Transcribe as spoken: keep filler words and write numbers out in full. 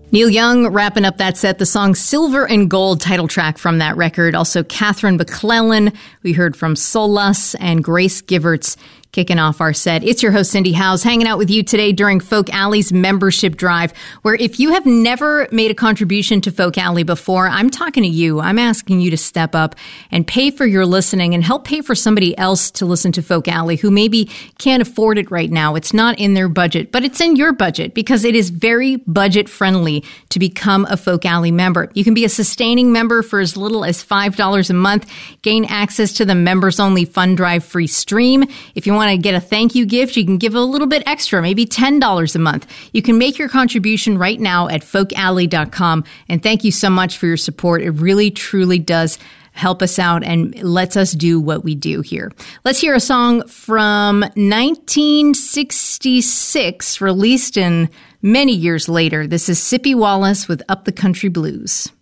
Neil Young wrapping up that set, the song Silver and Gold, title track from that record. Also Catherine McClellan, we heard from Solas, and Grace Giverts kicking off our set. It's your host, Cindy Howes, hanging out with you today during Folk Alley's membership drive, where if you have never made a contribution to Folk Alley before, I'm talking to you. I'm asking you to step up and pay for your listening and help pay for somebody else to listen to Folk Alley who maybe can't afford it right now. It's not in their budget, but it's in your budget because it is very budget friendly to become a Folk Alley member. You can be a sustaining member for as little as five dollars a month, gain access to the members only Fund Drive free stream. If you want to get a thank you gift, you can give a little bit extra, maybe ten dollars a month. You can make your contribution right now at folk alley dot com. And thank you so much for your support. It really, truly does help us out and lets us do what we do here. Let's hear a song from nineteen sixty-six, released in many years later. This is Sippy Wallace with Up the Country Blues.